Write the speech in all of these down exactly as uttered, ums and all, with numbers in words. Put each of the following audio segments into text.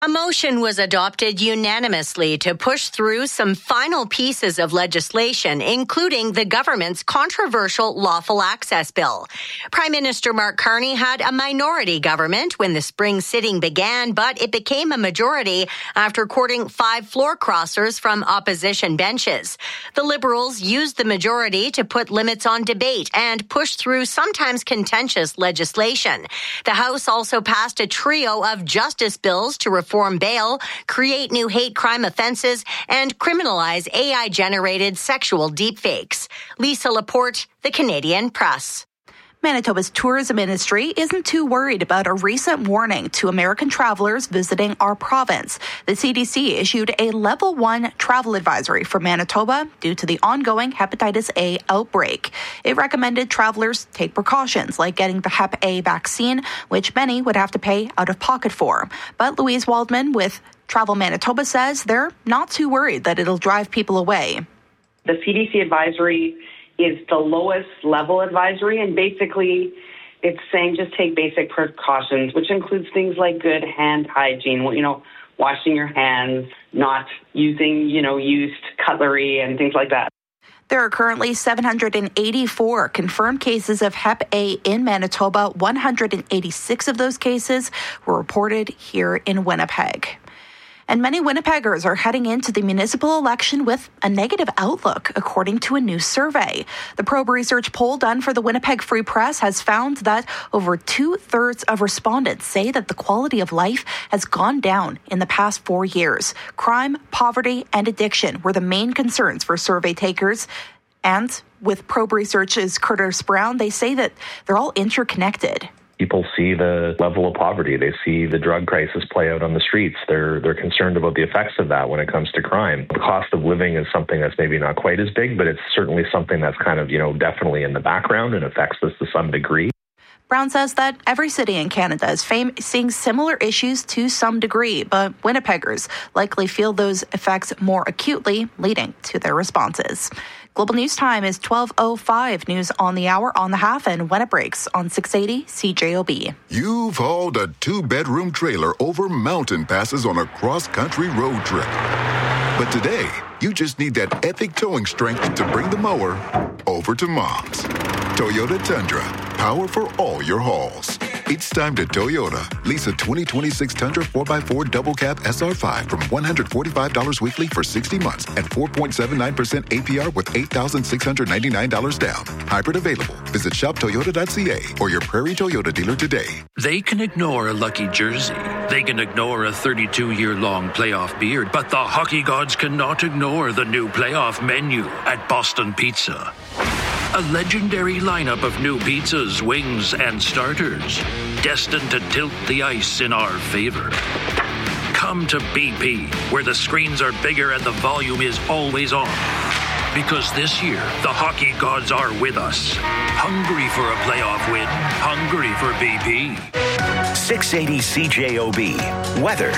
A motion was adopted unanimously to push through some final pieces of legislation, including the government's controversial lawful access bill. Prime Minister Mark Carney had a minority government when the spring sitting began, but it became a majority after courting five floor crossers from opposition benches. The Liberals used the majority to put limits on debate and push through sometimes contentious legislation. The House also passed a trio of justice bills to reform Reform bail, create new hate crime offenses, and criminalize A I-generated sexual deepfakes. Lisa Laporte, The Canadian Press. Manitoba's tourism industry isn't too worried about a recent warning to American travelers visiting our province. The C D C issued a level one travel advisory for Manitoba due to the ongoing hepatitis A outbreak. It recommended travelers take precautions like getting the Hep A vaccine, which many would have to pay out of pocket for. But Louise Waldman with Travel Manitoba says they're not too worried that it'll drive people away. The C D C advisory is the lowest level advisory, and basically it's saying just take basic precautions, which includes things like good hand hygiene, you know, washing your hands, not using, you know, used cutlery and things like that. There are currently seven hundred eighty-four confirmed cases of Hep A in Manitoba. one hundred eighty-six of those cases were reported here in Winnipeg. And many Winnipeggers are heading into the municipal election with a negative outlook, according to a new survey. The Probe Research poll done for the Winnipeg Free Press has found that over two-thirds of respondents say that the quality of life has gone down in the past four years. Crime, poverty, and addiction were the main concerns for survey takers. And with Probe Research's Curtis Brown, they say that they're all interconnected. People see the level of poverty. They see the drug crisis play out on the streets. They're they're concerned about the effects of that when it comes to crime. The cost of living is something that's maybe not quite as big, but it's certainly something that's kind of, you know, definitely in the background and affects us to some degree. Brown says that every city in Canada is facing similar issues to some degree, but Winnipeggers likely feel those effects more acutely, leading to their responses. Global News Time is twelve oh five. News on the hour, on the half, and when it breaks on six eighty C J O B. You've hauled a two-bedroom trailer over mountain passes on a cross-country road trip. But today, you just need that epic towing strength to bring the mower over to Mom's. Toyota Tundra, power for all your hauls. It's time to Toyota. Lease a twenty twenty-six Tundra four by four Double Cab S R five from one hundred forty-five dollars weekly for sixty months at four point seven nine percent A P R with eight thousand six hundred ninety-nine dollars down. Hybrid available. Visit shop toyota dot c a or your Prairie Toyota dealer today. They can ignore a lucky jersey. They can ignore a thirty-two-year-long playoff beard. But the hockey gods cannot ignore the new playoff menu at Boston Pizza. A legendary lineup of new pizzas, wings, and starters, destined to tilt the ice in our favor. Come to B P, where the screens are bigger and the volume is always on. Because this year, the hockey gods are with us. Hungry for a playoff win, hungry for B P. six eighty C J O B. Weather.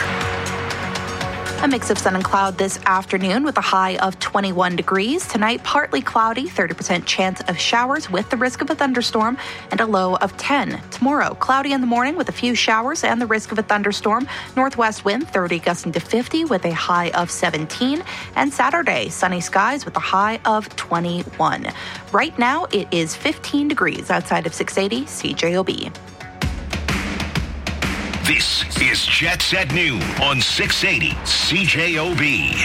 A mix of sun and cloud this afternoon with a high of twenty-one degrees. Tonight, partly cloudy, thirty percent chance of showers with the risk of a thunderstorm and a low of ten. Tomorrow, cloudy in the morning with a few showers and the risk of a thunderstorm. Northwest wind, thirty gusting to fifty with a high of seventeen. And Saturday, sunny skies with a high of twenty-one. Right now, it is fifteen degrees outside of six eighty C J O B. This is Jets at Noon on six eighty C J O B.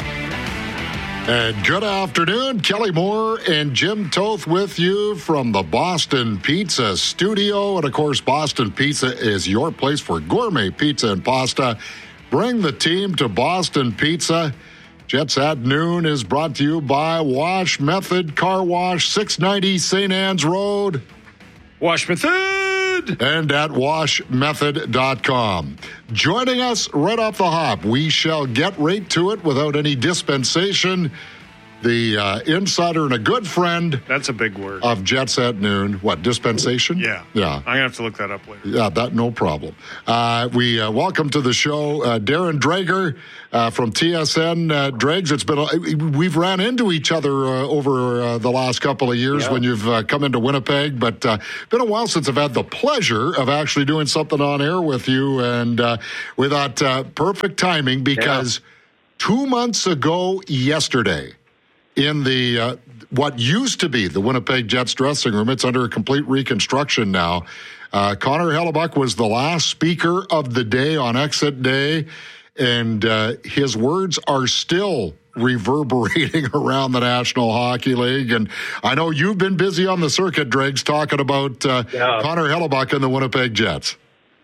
And good afternoon, Kelly Moore and Jim Toth with you from the Boston Pizza Studio. And of course, Boston Pizza is your place for gourmet pizza and pasta. Bring the team to Boston Pizza. Jets at Noon is brought to you by Wash Method Car Wash, six ninety Saint Anne's Road. Wash Method! And at wash method dot com. Joining us right off the hop, we shall get right to it without any dispensation. the uh, insider and a good friend. That's a big word. Of Jets at Noon. What, dispensation? Yeah. Yeah. I'm going to have to look that up later. Yeah, that no problem. Uh, we uh, welcome to the show uh, Darren Dreger uh, from T S N. Uh, Dregs, it's been a, we've ran into each other uh, over uh, the last couple of years yeah. when you've uh, come into Winnipeg, but uh, been a while since I've had the pleasure of actually doing something on air with you, and uh, we thought uh, perfect timing because yeah. two months ago yesterday, in the uh, what used to be the Winnipeg Jets dressing room, it's under a complete reconstruction now. Uh, Connor Hellebuyck was the last speaker of the day on exit day, and uh, his words are still reverberating around the National Hockey League. And I know you've been busy on the circuit, Dregs, talking about uh, yeah. Connor Hellebuyck and the Winnipeg Jets.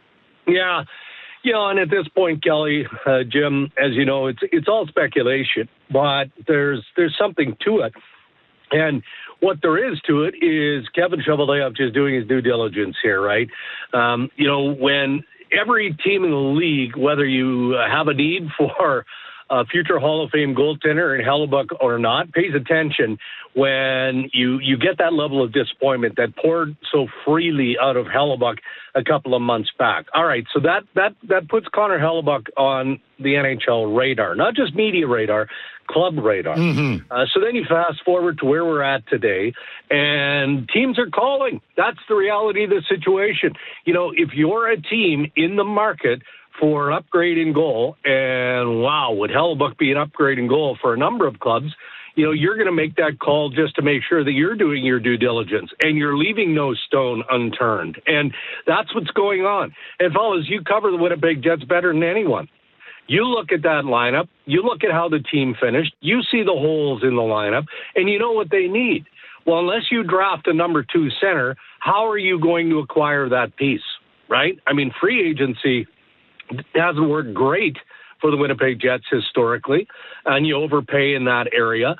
Yeah. You know, and at this point, Kelly, uh, Jim, as you know, it's it's all speculation, but there's there's something to it. And what there is to it is Kevin Cheveldayoff is doing his due diligence here, right? Um, you know, when every team in the league, whether you have a need for a future Hall of Fame goaltender in Hellebuyck or not, pays attention when you, you get that level of disappointment that poured so freely out of Hellebuyck a couple of months back. All right, so that that that puts Connor Hellebuyck on the N H L radar, not just media radar, club radar. Mm-hmm. Uh, so then you fast forward to where we're at today, and teams are calling. That's the reality of the situation. You know, if you're a team in the market for upgrade in goal, and wow, would Hellebuyck be an upgrade in goal for a number of clubs? You know, you're going to make that call just to make sure that you're doing your due diligence and you're leaving no stone unturned. And that's what's going on. And fellas, you cover the Winnipeg Jets better than anyone. You look at that lineup, you look at how the team finished, you see the holes in the lineup, and you know what they need. Well, unless you draft a number two center, how are you going to acquire that piece, right? I mean, free agency hasn't worked great for the Winnipeg Jets historically, and you overpay in that area.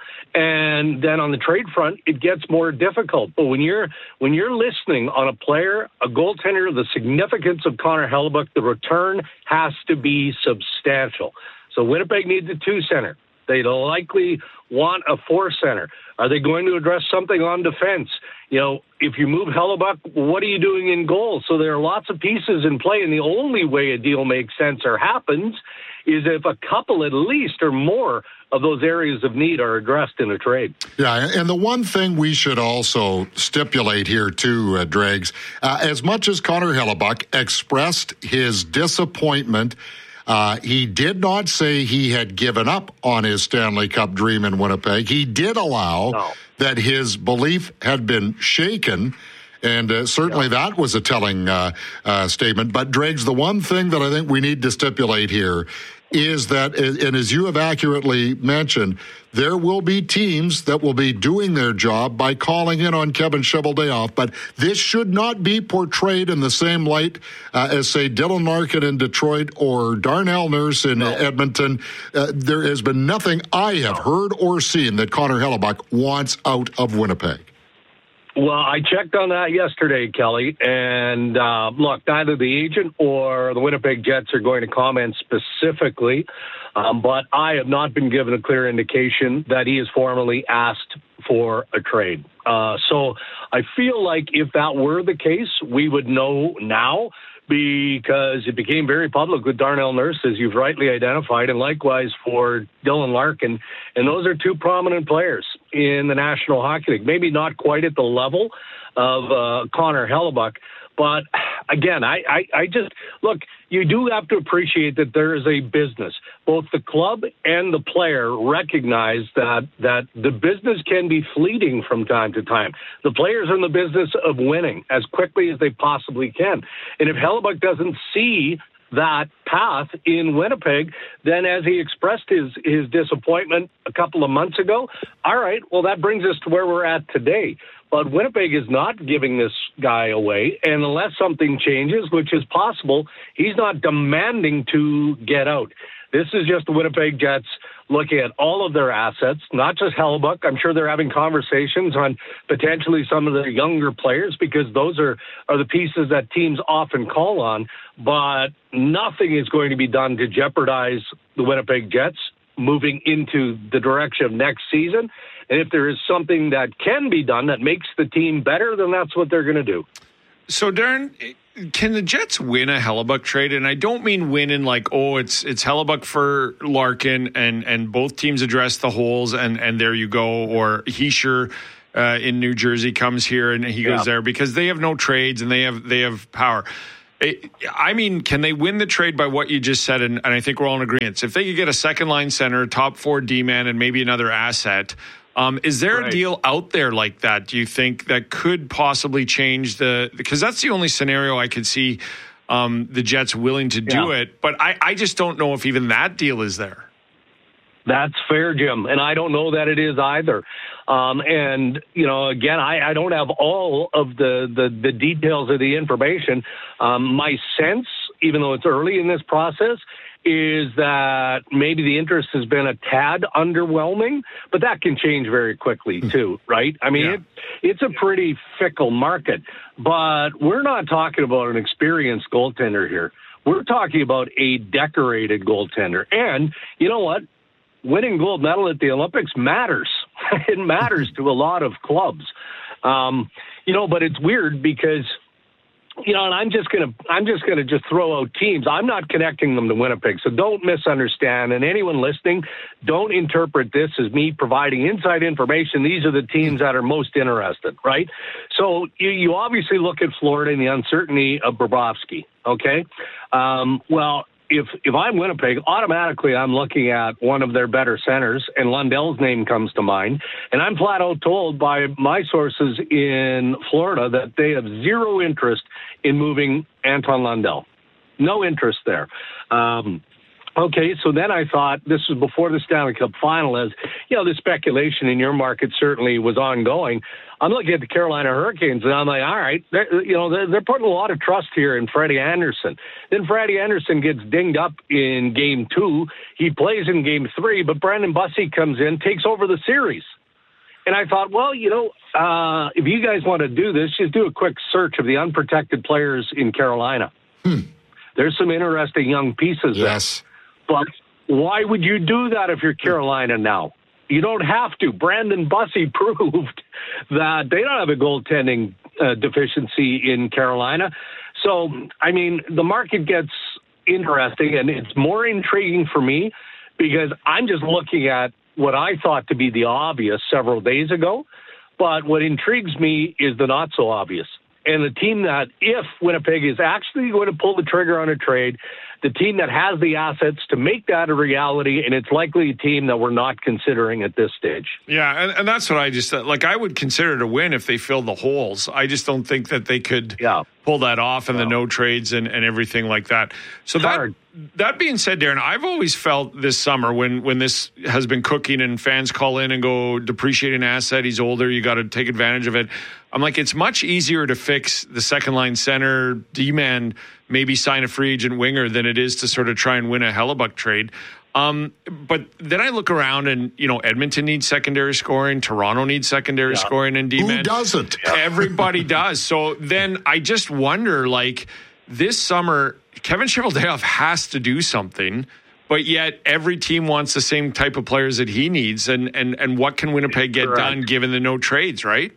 And then on the trade front, it gets more difficult. But when you're when you're listening on a player, a goaltender, the significance of Connor Hellebuyck, the return has to be substantial. So Winnipeg needs a two center. They likely want a four center. Are they going to address something on defense? You know, if you move Hellebuyck, what are you doing in goal? So there are lots of pieces in play, and the only way a deal makes sense or happens is if a couple at least or more of those areas of need are addressed in a trade. Yeah, and the one thing we should also stipulate here too, uh, Dregs, uh, as much as Connor Hellebuyck expressed his disappointment, Uh, he did not say he had given up on his Stanley Cup dream in Winnipeg. He did allow no. that his belief had been shaken, and uh, certainly yeah. that was a telling uh, uh, statement. But, Dregs, the one thing that I think we need to stipulate here is that, and as you have accurately mentioned, there will be teams that will be doing their job by calling in on Kevin Cheveldayoff, but this should not be portrayed in the same light uh, as, say, Dylan Larkin in Detroit or Darnell Nurse in no. Edmonton. Uh, there has been nothing I have no. heard or seen that Connor Hellebuyck wants out of Winnipeg. Well, I checked on that yesterday, Kelly, and uh, look, neither the agent or the Winnipeg Jets are going to comment specifically, um, but I have not been given a clear indication that he has formally asked for a trade. Uh, so I feel like if that were the case, we would know now, because it became very public with Darnell Nurse, as you've rightly identified, and likewise for Dylan Larkin. And those are two prominent players in the National Hockey League. Maybe not quite at the level of uh, Connor Hellebuyck, but again, I, I, I just, look, you do have to appreciate that there is a business. Both the club and the player recognize that that the business can be fleeting from time to time. The players are in the business of winning as quickly as they possibly can. And if Hellebuyck doesn't see that path in Winnipeg, then as he expressed his, his disappointment a couple of months ago, all right, well, that brings us to where we're at today. But Winnipeg is not giving this guy away, and unless something changes, which is possible, he's not demanding to get out. This is just the Winnipeg Jets looking at all of their assets, not just Hellebuyck. I'm sure they're having conversations on potentially some of their younger players, because those are, are the pieces that teams often call on. But nothing is going to be done to jeopardize the Winnipeg Jets, moving into the direction of next season. And if there is something that can be done that makes the team better, then that's what they're going to do. So, Darren, can the Jets win a Hellebuyck trade? And I don't mean win in like, oh, it's it's Hellebuyck for Larkin, and, and both teams address the holes, and, and there you go. Or Hischier uh, in New Jersey comes here and he goes yeah. there, because they have no trades and they have they have power. It, I mean, can they win the trade by what you just said? And, and I think we're all in agreement. If they could get a second-line center, top four D-man, and maybe another asset, Um, is there right. a deal out there like that, do you think, that could possibly change the – because that's the only scenario I could see um, the Jets willing to do yeah. it. But I, I just don't know if even that deal is there. That's fair, Jim, and I don't know that it is either. Um, and, you know, again, I, I don't have all of the, the, the details of the information. Um, my sense, even though it's early in this process, is that maybe the interest has been a tad underwhelming, but that can change very quickly too, right? I mean, yeah. it, it's a pretty fickle market, but we're not talking about an experienced goaltender here. We're talking about a decorated goaltender. And you know what? Winning gold medal at the Olympics matters. It matters to a lot of clubs. Um, you know, but it's weird because, you know, and I'm just gonna I'm just gonna just throw out teams. I'm not connecting them to Winnipeg, so don't misunderstand. And anyone listening, don't interpret this as me providing inside information. These are the teams that are most interested, right? So you, you obviously look at Florida and the uncertainty of Bobrovsky. Okay, um, well. If if I'm Winnipeg, automatically I'm looking at one of their better centers, and Lundell's name comes to mind. And I'm flat out told by my sources in Florida that they have zero interest in moving Anton Lundell. No interest there. Um, okay, so then I thought, this was before the Stanley Cup final, as, you know, the speculation in your market certainly was ongoing. I'm looking at the Carolina Hurricanes, and I'm like, all right, you know, they're, they're putting a lot of trust here in Freddie Anderson. Then Freddie Anderson gets dinged up in game two. He plays in game three, but Brandon Bussey comes in, takes over the series. And I thought, well, you know, uh, if you guys want to do this, just do a quick search of the unprotected players in Carolina. Hmm. There's some interesting young pieces yes. there. But why would you do that if you're Carolina now? You don't have to. Brandon Bussey proved that they don't have a goaltending uh, deficiency in Carolina. So, I mean, the market gets interesting, and it's more intriguing for me because I'm just looking at what I thought to be the obvious several days ago. But what intrigues me is the not so obvious. And the team that, if Winnipeg is actually going to pull the trigger on a trade, the team that has the assets to make that a reality, and it's likely a team that we're not considering at this stage. Yeah, and, and that's what I just said. Like, I would consider it a win if they fill the holes. I just don't think that they could yeah. pull that off and yeah. the no trades and, and everything like that. So that, that being said, Darren, I've always felt this summer when, when this has been cooking and fans call in and go, depreciate an asset, he's older, you got to take advantage of it. I'm like, it's much easier to fix the second line center, D-man, maybe sign a free agent winger than it is to sort of try and win a Hellebuyck trade. Um, but then I look around and, you know, Edmonton needs secondary scoring. Toronto needs secondary yeah. scoring and D-man. Who doesn't? Everybody does. So then I just wonder, like, this summer, Kevin Cheveldayoff has to do something, but yet every team wants the same type of players that he needs. And, and, and what can Winnipeg get Correct. done given the no trades, right?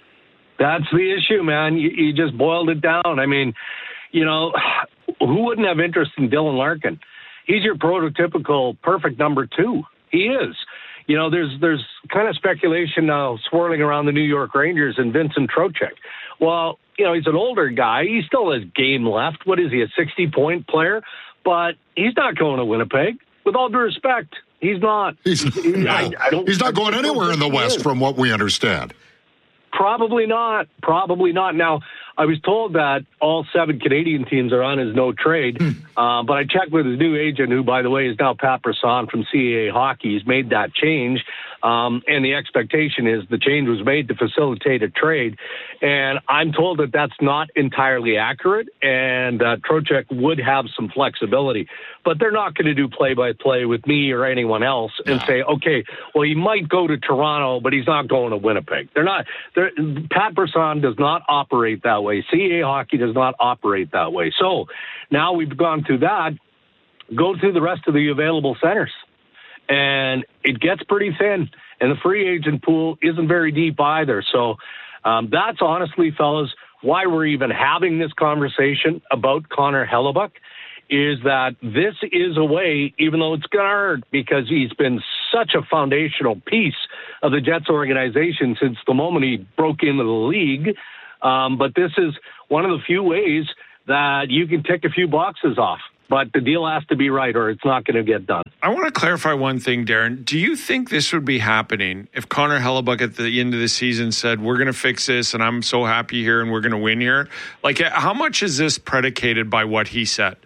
That's the issue, man. You, you just boiled it down. I mean, you know, who wouldn't have interest in Dylan Larkin? He's your prototypical perfect number two. He is. You know, there's there's kind of speculation now swirling around the New York Rangers and Vincent Trocheck. Well, you know, he's an older guy. He still has game left. What is he, a sixty-point player? But he's not going to Winnipeg. With all due respect, he's not. He's, he, no, I, I don't, he's not going anywhere in the West, is. from what we understand. Probably not. Probably not. Now, I was told that all seven Canadian teams are on his no trade, uh, but I checked with his new agent, who, by the way, is now Pat Brisson from C A A Hockey. He's made that change, um, and the expectation is the change was made to facilitate a trade. And I'm told that that's not entirely accurate, and uh, Trocheck would have some flexibility. But they're not going to do play-by-play with me or anyone else and no. say, okay, well, he might go to Toronto, but he's not going to Winnipeg. They're not. They're, Pat Brisson does not operate that way. C A A Hockey does not operate that way. So now we've gone through that. Go through the rest of the available centers. and it gets pretty thin, and the free agent pool isn't very deep either. So um, that's honestly, fellas, why we're even having this conversation about Connor Hellebuyck, is that this is a way, even though it's going to hurt because he's been such a foundational piece of the Jets organization since the moment he broke into the league. Um, but this is one of the few ways that you can tick a few boxes off. But the deal has to be right or it's not going to get done. I want to clarify one thing, Darren. Do you think this would be happening if Connor Hellebuyck at the end of the season said, we're going to fix this and I'm so happy here and we're going to win here? Like, how much is this predicated by what he said?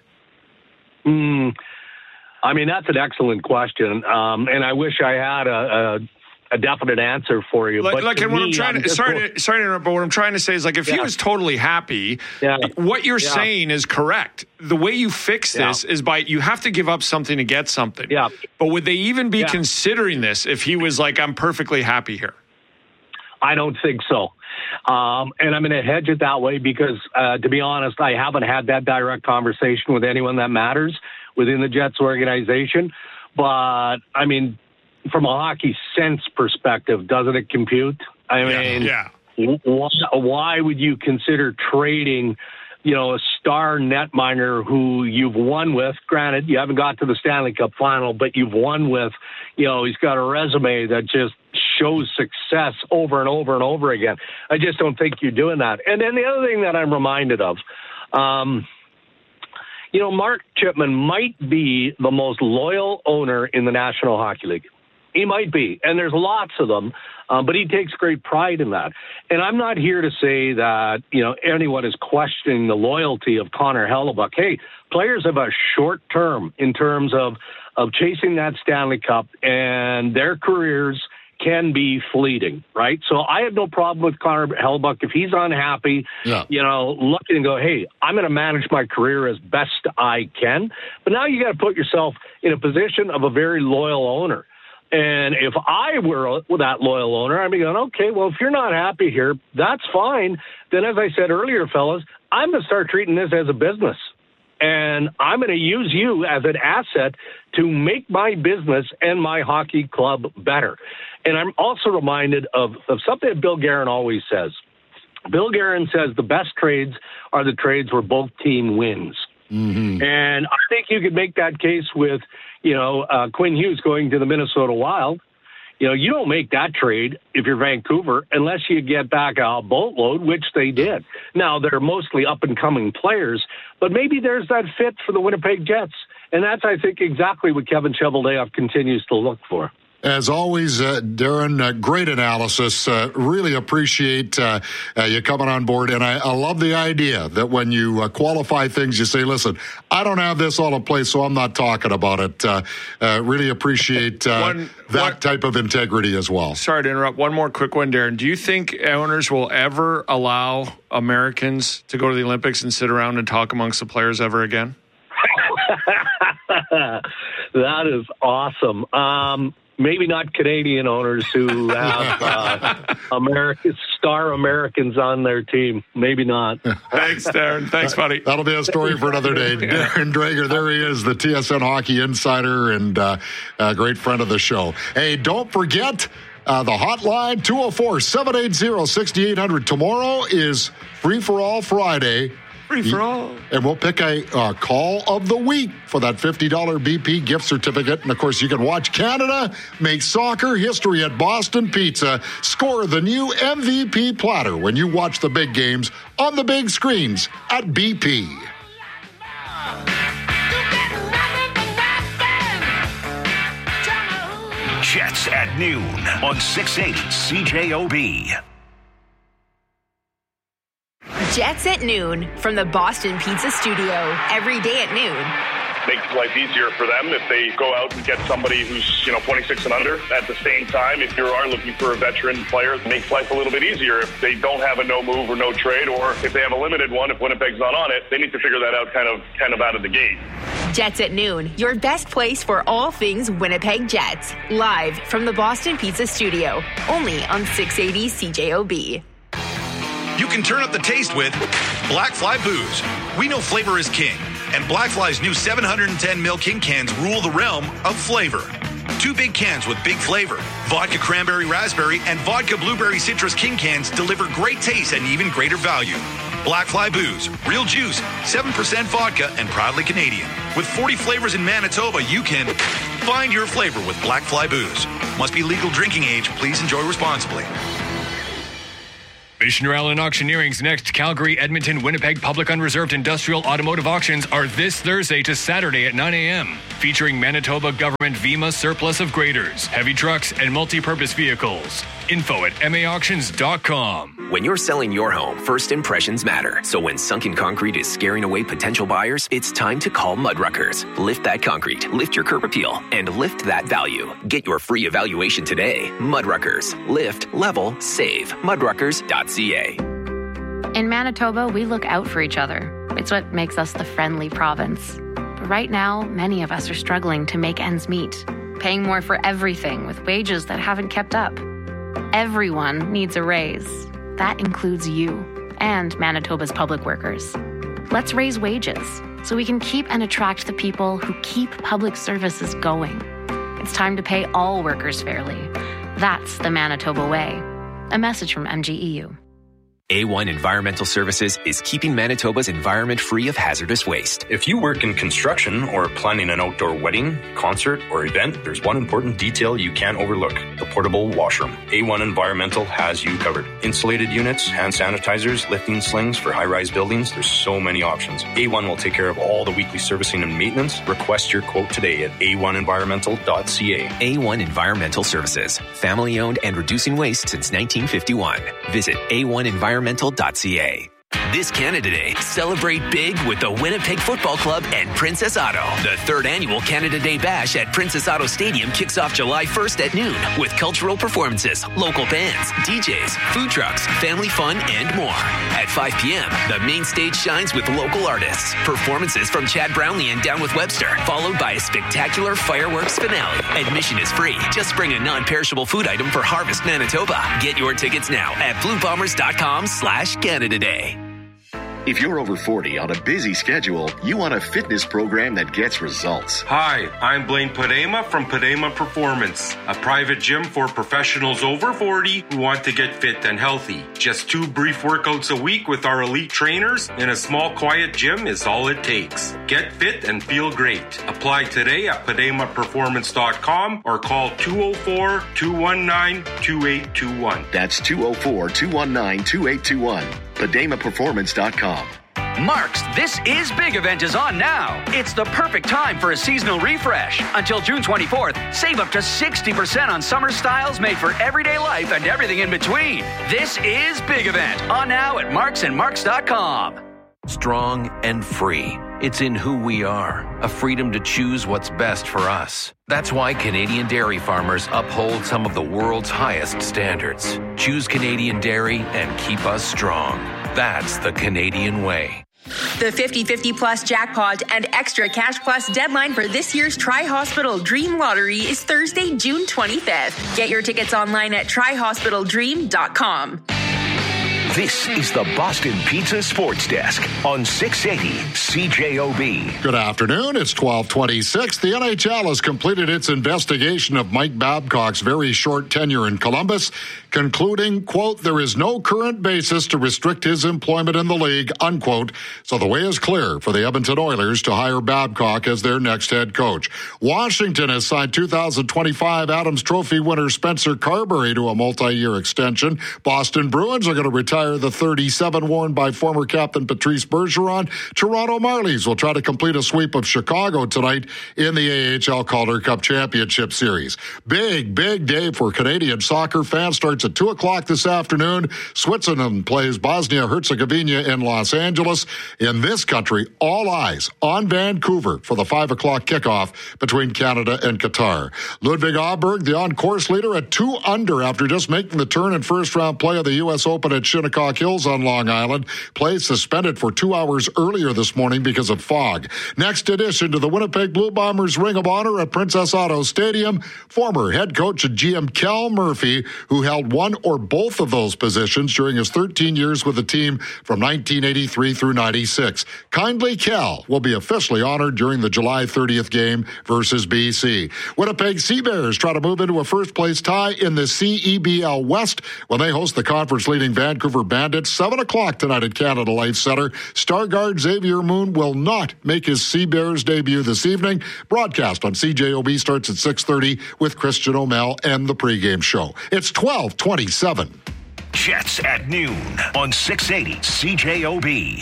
Mm, I mean, that's an excellent question. Um, and I wish I had a, a a definite answer for you. Like, but like to what me, I'm trying I'm to, sorry, going, to, sorry to interrupt, but what I'm trying to say is, like, if yeah. he was totally happy, yeah. what you're yeah. saying is correct. The way you fix this yeah. is by, you have to give up something to get something. Yeah. But would they even be yeah. considering this if he was like, I'm perfectly happy here? I don't think so. Um, and I'm going to hedge it that way because, uh, to be honest, I haven't had that direct conversation with anyone that matters within the Jets organization. But, I mean, from a hockey sense perspective, doesn't it compute? I mean, yeah. why, why would you consider trading, you know, a star netminder who you've won with? Granted, you haven't got to the Stanley Cup final, but you've won with, you know, he's got a resume that just shows success over and over and over again. I just don't think you're doing that. And then the other thing that I'm reminded of, um, you know, Mark Chipman might be the most loyal owner in the National Hockey League. He might be, and there's lots of them, um, but he takes great pride in that. And I'm not here to say that, you know, anyone is questioning the loyalty of Connor Hellebuyck. Hey, players have a short term in terms of, of chasing that Stanley Cup, and their careers can be fleeting, right? So I have no problem with Connor Hellebuyck. If he's unhappy, yeah. you know, look and go, hey, I'm going to manage my career as best I can. But now you got to put yourself in a position of a very loyal owner. And if I were that loyal owner, I'd be going, okay, well, if you're not happy here, that's fine. Then, as I said earlier, fellas, I'm going to start treating this as a business. And I'm going to use you as an asset to make my business and my hockey club better. And I'm also reminded of, of something that Bill Guerin always says. Bill Guerin says the best trades are the trades where both team wins. Mm-hmm. And I think you could make that case with, you know, uh, Quinn Hughes going to the Minnesota Wild. You know, you don't make that trade if you're Vancouver unless you get back a boatload, which they did. Now, they're mostly up-and-coming players, but maybe there's that fit for the Winnipeg Jets. And that's, I think, exactly what Kevin Cheveldayoff continues to look for. As always, uh, Darren, uh, great analysis. Uh, really appreciate uh, uh, you coming on board. And I, I love the idea that when you uh, qualify things, you say, listen, I don't have this all in place, so I'm not talking about it. Uh, uh, really appreciate uh, one, that one, type of integrity as well. Sorry to interrupt. One more quick one, Darren. Do you think owners will ever allow Americans to go to the Olympics and sit around and talk amongst the players ever again? That is awesome. Um, Maybe not Canadian owners who have uh, American, star Americans on their team. Maybe not. Thanks, Darren. Thanks, buddy. That'll be a story for another day. Darren Dreger, there he is, the T S N Hockey Insider and uh, a great friend of the show. Hey, don't forget uh, the hotline, two oh four, seven eight zero, six eight zero zero. Tomorrow is Free for All Friday. Free for all. And we'll pick a uh, call of the week for that fifty dollars B P gift certificate. And, of course, you can watch Canada make soccer history at Boston Pizza. Score the new M V P platter when you watch the big games on the big screens at B P. Jets at noon on six eighty C J O B. Jets at noon from the Boston Pizza Studio. Every day at noon. Makes life easier for them if they go out and get somebody who's, you know, twenty-six and under. At the same time, if you are looking for a veteran player, it makes life a little bit easier. If they don't have a no move or no trade, or if they have a limited one, if Winnipeg's not on it, they need to figure that out kind of kind of out of the gate. Jets at noon, your best place for all things Winnipeg Jets. Live from the Boston Pizza Studio. Only on six eighty C J O B. You can turn up the taste with Black Fly Booze. We know flavor is king, and Black Fly's new seven hundred ten milliliter King cans rule the realm of flavor. Two big cans with big flavor. Vodka Cranberry Raspberry and Vodka Blueberry Citrus King cans deliver great taste and even greater value. Black Fly Booze, real juice, seven percent vodka, and proudly Canadian. With forty flavors in Manitoba, you can find your flavor with Black Fly Booze. Must be legal drinking age. Please enjoy responsibly. Mission Allen Auctioneering's next Calgary, Edmonton, Winnipeg Public Unreserved Industrial Automotive Auctions are this Thursday to Saturday at nine a.m. featuring Manitoba Government V M A surplus of graders, heavy trucks, and multi-purpose vehicles. Info at m a auctions dot com. When you're selling your home, first impressions matter. So when sunken concrete is scaring away potential buyers, it's time to call Mudruckers. Lift that concrete, lift your curb appeal, and lift that value. Get your free evaluation today. Mudruckers. Lift, level, save. mudruckers dot c a. In Manitoba, we look out for each other. It's what makes us the friendly province. But right now, many of us are struggling to make ends meet, paying more for everything with wages that haven't kept up. Everyone needs a raise. That includes you and Manitoba's public workers. Let's raise wages so we can keep and attract the people who keep public services going. It's time to pay all workers fairly. That's the Manitoba way. A message from M G E U. A one Environmental Services is keeping Manitoba's environment free of hazardous waste. If you work in construction or planning an outdoor wedding, concert, or event, there's one important detail you can't overlook: the portable washroom. A one Environmental has you covered. Insulated units, hand sanitizers, lifting slings for high-rise buildings. There's so many options. A one will take care of all the weekly servicing and maintenance. Request your quote today at a one environmental dot c a. A one Environmental Services. Family-owned and reducing waste since nineteen fifty-one. Visit a one environmental dot c a. This Canada Day, celebrate big with the Winnipeg Football Club and Princess Auto. The third annual Canada Day Bash at Princess Auto Stadium kicks off July first at noon with cultural performances, local bands, D Js, food trucks, family fun, and more. At five p.m., the main stage shines with local artists, performances from Chad Brownlee and Down with Webster, followed by a spectacular fireworks finale. Admission is free. Just bring a non-perishable food item for Harvest Manitoba. Get your tickets now at blue bombers dot com slash Canada Day. If you're over forty on a busy schedule, you want a fitness program that gets results. Hi, I'm Blaine Padema from Padema Performance, a private gym for professionals over forty who want to get fit and healthy. Just two brief workouts a week with our elite trainers in a small, quiet gym is all it takes. Get fit and feel great. Apply today at padema performance dot com or call two oh four, two one nine, two eight two one. That's two oh four, two one nine, two eight two one. padema performance dot com. Mark's This Is Big event is on now. It's the perfect time for a seasonal refresh. Until June twenty-fourth, save up to sixty percent on summer styles made for everyday life and everything in between. This Is Big event on now at marks and marks dot com. Strong and free. It's in who we are, a freedom to choose what's best for us. That's why Canadian dairy farmers uphold some of the world's highest standards. Choose Canadian dairy and keep us strong. That's the Canadian way. The fifty fifty Plus jackpot and extra cash plus deadline for this year's Tri-Hospital Dream Lottery is Thursday, June twenty-fifth. Get your tickets online at tri hospital dream dot com. This is the Boston Pizza Sports Desk on six eighty C J O B. Good afternoon. It's twelve twenty-six. The N H L has completed its investigation of Mike Babcock's very short tenure in Columbus, concluding, quote, there is no current basis to restrict his employment in the league, unquote. So the way is clear for the Edmonton Oilers to hire Babcock as their next head coach. Washington has signed two thousand twenty-five Adams Trophy winner Spencer Carberry to a multi-year extension. Boston Bruins are going to retire the thirty-seven worn by former captain Patrice Bergeron. Toronto Marlies will try to complete a sweep of Chicago tonight in the A H L Calder Cup Championship Series. Big, big day for Canadian soccer fans. Starts at two o'clock this afternoon. Switzerland plays Bosnia-Herzegovina in Los Angeles. In this country, all eyes on Vancouver for the five o'clock kickoff between Canada and Qatar. Ludwig Aberg, the on-course leader, at two under after just making the turn in first-round play of the U S Open at Shinnecock Hills on Long Island. Play suspended for two hours earlier this morning because of fog. Next addition to the Winnipeg Blue Bombers Ring of Honor at Princess Auto Stadium, former head coach and G M Cal Murphy, who held held one or both of those positions during his thirteen years with the team from nineteen eighty-three through ninety-six. Kindly Cal will be officially honored during the July thirtieth game versus B C. Winnipeg Sea Bears try to move into a first-place tie in the C E B L West when they host the conference-leading Vancouver Bandits. seven o'clock tonight at Canada Life Centre. Star guard Xavier Moon will not make his Sea Bears debut this evening. Broadcast on C J O B starts at six thirty with Christian O'Mell and the pregame show. It's twelve twenty-seven. Jets at noon on six eighty C J O B.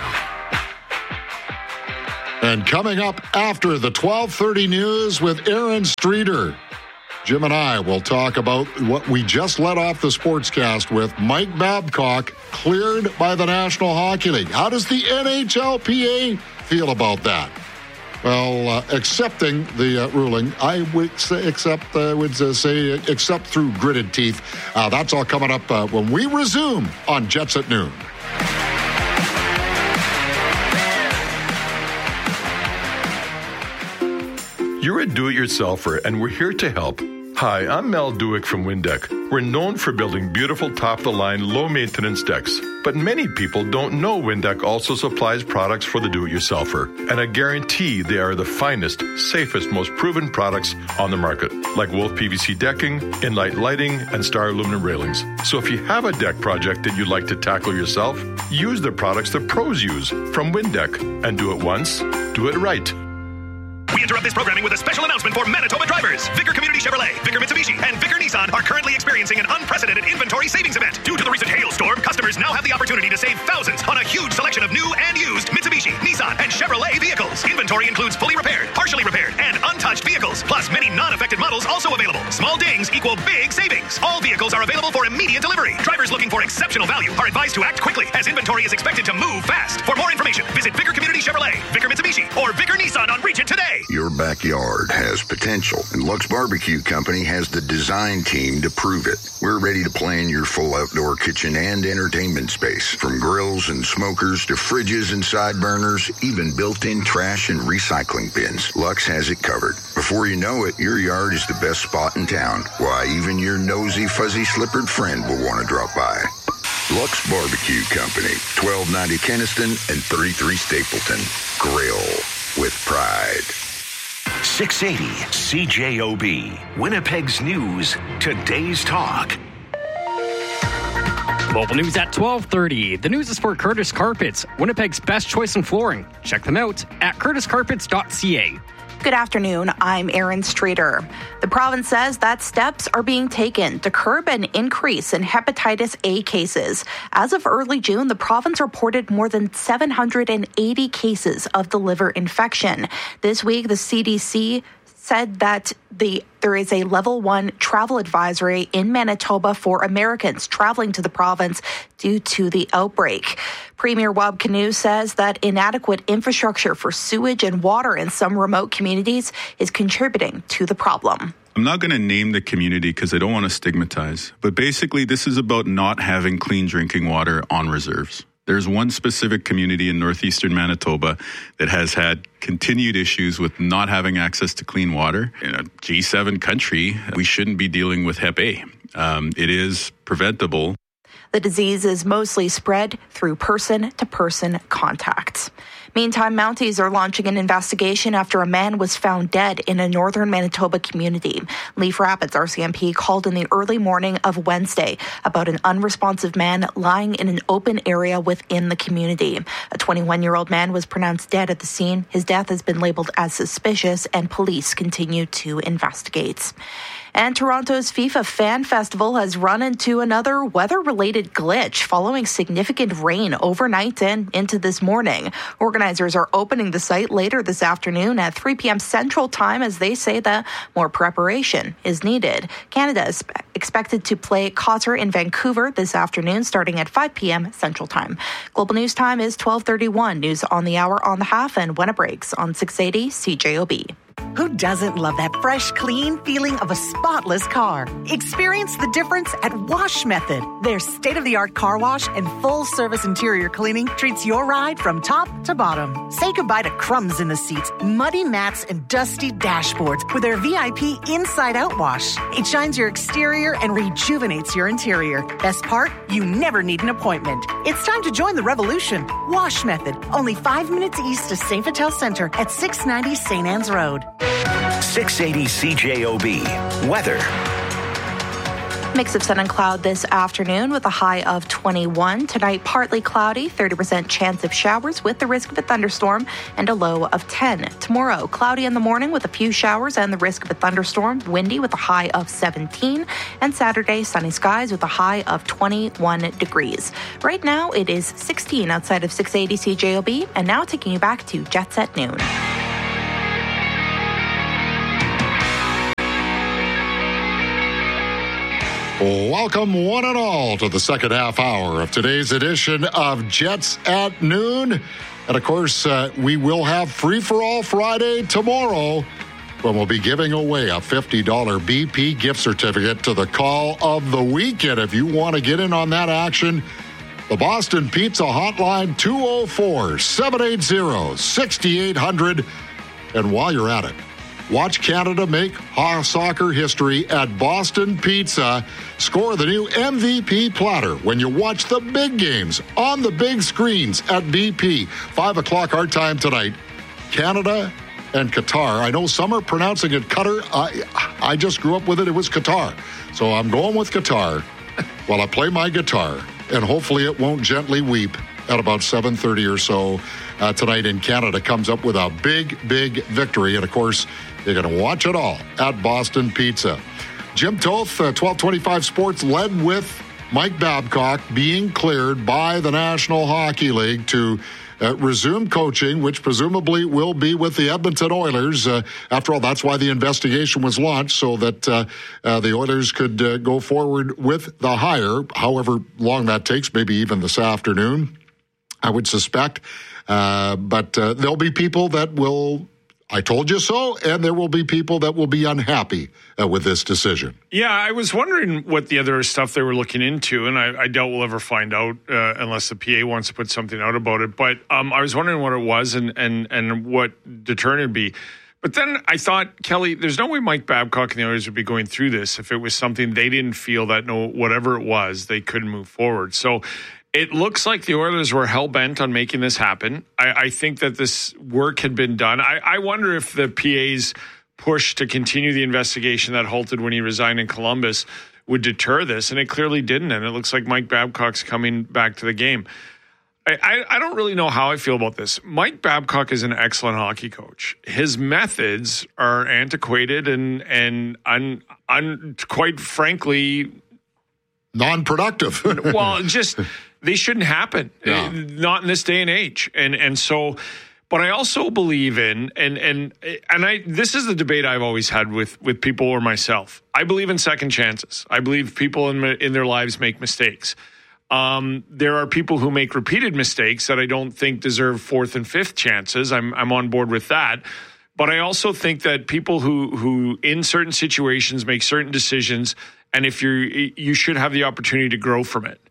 And coming up after the twelve thirty news with Aaron Streeter, Jim and I will talk about what we just let off the sportscast with. Mike Babcock cleared by the National Hockey League. How does the N H L P A feel about that? Well, uh, accepting the uh, ruling, I would say, accept, uh, would uh, say, accept through gritted teeth. Uh, that's all coming up uh, when we resume on Jets at Noon. You're a do-it-yourselfer, and we're here to help. Hi, I'm Mel Duick from Windeck. We're known for building beautiful top-of-the-line, low-maintenance decks. But many people don't know Windeck also supplies products for the do-it-yourselfer. And I guarantee they are the finest, safest, most proven products on the market. Like Wolf P V C decking, Inlight lighting, and Star aluminum railings. So if you have a deck project that you'd like to tackle yourself, use the products the pros use from Windeck. And do it once, do it right. We interrupt this programming with a special announcement for Manitoba drivers. Vicar Community Chevrolet, Vicar Mitsubishi, and Vicar Nissan are currently experiencing an unprecedented inventory savings event. Due to the recent hailstorm, customers now have the opportunity to save thousands on a huge selection of new and used Mitsubishi, Nissan, and Chevrolet vehicles. Inventory includes fully repaired, partially repaired, and untouched vehicles, plus many non-affected models also available. Small dings equal big savings. All vehicles are available for immediate delivery. Drivers looking for exceptional value are advised to act quickly, as inventory is expected to move fast. For more information, visit Vicar Community Chevrolet, Vicar Mitsubishi, or Vicar Nissan on Regent today. Your backyard has potential, and Lux Barbecue Company has the design team to prove it. We're ready to plan your full outdoor kitchen and entertainment space, from grills and smokers to fridges and side burners, even built-in trash and recycling bins. Lux has it covered. Before you know it, your yard is the best spot in town. Why, even your nosy, fuzzy-slippered friend will want to drop by. Lux Barbecue Company, twelve ninety Kenniston and thirty-three Stapleton. Grill with pride. six eighty C J O B. Winnipeg's News, today's talk. Local news at twelve thirty. The news is for Curtis Carpets, Winnipeg's best choice in flooring. Check them out at curtis carpets dot c a. Good afternoon. I'm Erin Streeter. The province says that steps are being taken to curb an increase in hepatitis A cases. As of early June, the province reported more than seven hundred eighty cases of the liver infection. This week, the C D C said that the there is a level one travel advisory in Manitoba for Americans traveling to the province due to the outbreak. Premier Wab Kinew says that inadequate infrastructure for sewage and water in some remote communities is contributing to the problem. I'm not going to name the community because I don't want to stigmatize, but basically this is about not having clean drinking water on reserves. There's one specific community in northeastern Manitoba that has had continued issues with not having access to clean water. In a G seven country, we shouldn't be dealing with Hep A. Um, it is preventable. The disease is mostly spread through person-to-person contact. Meantime, Mounties are launching an investigation after a man was found dead in a northern Manitoba community. Leaf Rapids R C M P called in the early morning of Wednesday about an unresponsive man lying in an open area within the community. A twenty-one-year-old man was pronounced dead at the scene. His death has been labeled as suspicious, and police continue to investigate. And Toronto's FIFA Fan Festival has run into another weather-related glitch following significant rain overnight and into this morning. Organizers are opening the site later this afternoon at three p.m. Central Time as they say that more preparation is needed. Canada is expected to play Qatar in Vancouver this afternoon starting at five p.m. Central Time. Global News Time is twelve thirty-one. News on the hour on the half and when it breaks on six eighty C J O B. Who doesn't love that fresh, clean feeling of a spotless car? Experience the difference at Wash Method. Their state-of-the-art car wash and full-service interior cleaning treats your ride from top to bottom. Say goodbye to crumbs in the seats, muddy mats, and dusty dashboards with their V I P inside-out wash. It shines your exterior and rejuvenates your interior. Best part, you never need an appointment. It's time to join the revolution. Wash Method, only five minutes east of Saint Vital Center at six ninety Saint Anne's Road. six eighty C J O B. Weather. Mix of sun and cloud this afternoon with a high of twenty-one. Tonight, partly cloudy, thirty percent chance of showers with the risk of a thunderstorm and a low of ten. Tomorrow, cloudy in the morning with a few showers and the risk of a thunderstorm, windy with a high of seventeen. And Saturday, sunny skies with a high of twenty-one degrees. Right now, it is sixteen outside of six eighty C J O B. And now taking you back to Jet Set Noon. Welcome, one and all, to the second half hour of today's edition of Jets at Noon. And, of course, uh, we will have Free for All Friday tomorrow, when we'll be giving away a fifty dollars B P gift certificate to the Call of the Weekend. If you want to get in on that action, the Boston Pizza Hotline, two oh four, seven eight zero, six eight zero zero. And while you're at it, watch Canada make soccer history at Boston Pizza. Score the new M V P platter when you watch the big games on the big screens at B P. Five o'clock our time tonight. Canada and Qatar. I know some are pronouncing it Qatar. I, I just grew up with it. It was Qatar. So I'm going with Qatar while I play my guitar. And hopefully it won't gently weep at about seven thirty or so uh, tonight in Canada. Comes up with a big, big victory. And, of course, you're going to watch it all at Boston Pizza. Jim Toth, uh, twelve twenty-five Sports, led with Mike Babcock being cleared by the National Hockey League to uh, resume coaching, which presumably will be with the Edmonton Oilers. Uh, after all, that's why the investigation was launched, so that uh, uh, the Oilers could uh, go forward with the hire, however long that takes, maybe even this afternoon, I would suspect. Uh, but uh, there'll be people that will... I told you so, and there will be people that will be unhappy uh, with this decision. Yeah, I was wondering what the other stuff they were looking into, and I, I doubt we'll ever find out uh, unless the P A wants to put something out about it. But um, I was wondering what it was and, and, and what deterrent it'd be. But then I thought, Kelly, there's no way Mike Babcock and the Oilers would be going through this if it was something they didn't feel that, no, whatever it was, they couldn't move forward. So it looks like the Oilers were hell-bent on making this happen. I, I think that this work had been done. I, I wonder if the P A's push to continue the investigation that halted when he resigned in Columbus would deter this, and it clearly didn't, and it looks like Mike Babcock's coming back to the game. I, I, I don't really know how I feel about this. Mike Babcock is an excellent hockey coach. His methods are antiquated and, and un, un, quite frankly... non-productive. Well, just... They shouldn't happen, yeah. Not in this day and age. And and so, but I also believe in, and and and I. This is the debate I've always had with with people or myself. I believe in second chances. I believe people in in their lives make mistakes. Um, there are people who make repeated mistakes that I don't think deserve fourth and fifth chances. I'm I'm on board with that. But I also think that people who who in certain situations make certain decisions, and if you're you should have the opportunity to grow from it.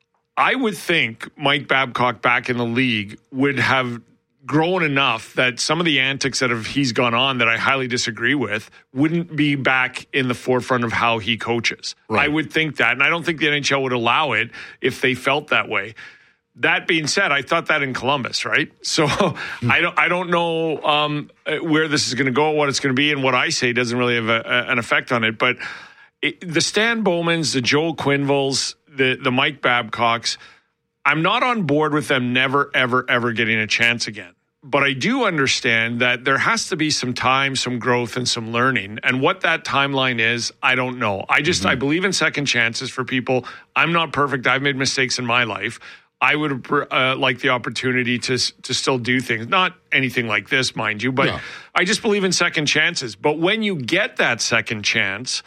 I would think Mike Babcock back in the league would have grown enough that some of the antics that have, he's gone on that I highly disagree with wouldn't be back in the forefront of how he coaches. Right. I would think that, and I don't think the N H L would allow it if they felt that way. That being said, I thought that in Columbus, right? So I don't I don't know um, where this is going to go, what it's going to be, and what I say doesn't really have a, a, an effect on it. But it, the Stan Bowmans, the Joel Quenneville's, the the Mike Babcocks, I'm not on board with them never, ever, ever getting a chance again. But I do understand that there has to be some time, some growth, and some learning. And what that timeline is, I don't know. I just, mm-hmm. I believe in second chances for people. I'm not perfect. I've made mistakes in my life. I would uh, like the opportunity to to still do things. Not anything like this, mind you, but yeah. I just believe in second chances. But when you get that second chance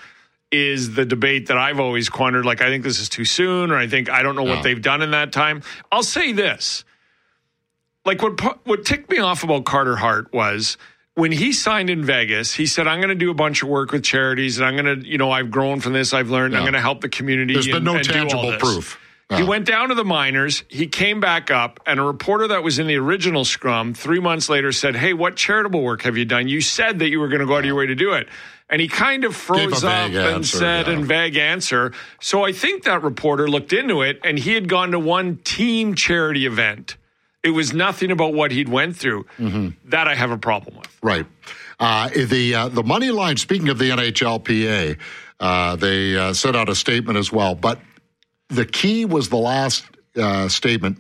is the debate that I've always quandered. Like, I think this is too soon, or I think I don't know no. what they've done in that time. I'll say this. Like, what what ticked me off about Carter Hart was when he signed in Vegas, he said, I'm going to do a bunch of work with charities, and I'm going to, you know, I've grown from this, I've learned, yeah. I'm going to help the community. There's and, been no and tangible proof. Yeah. He went down to the minors, he came back up, and a reporter that was in the original scrum three months later said, hey, what charitable work have you done? You said that you were going to go out of your way to do it. And he kind of froze up answer, and said yeah. a vague answer. So I think that reporter looked into it, and he had gone to one team charity event. It was nothing about what he'd went through. Mm-hmm. That I have a problem with. Right. Uh, the uh, the money line, speaking of the N H L P A, uh, they uh, sent out a statement as well. But the key was the last uh, statement.